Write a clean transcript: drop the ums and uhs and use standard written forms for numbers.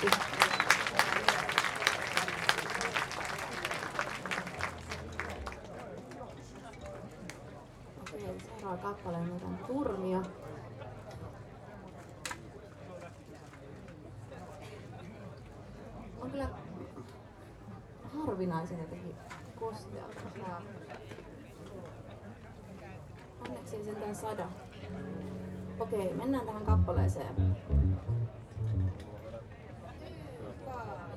kovasti. Okei, seuraava kappale on jotain Turmia. On kyllä harvinaisen jotenkin kostealta. Onneksi ei sentään sada. Okei, mennään tähän kappaleeseen. 1, 2,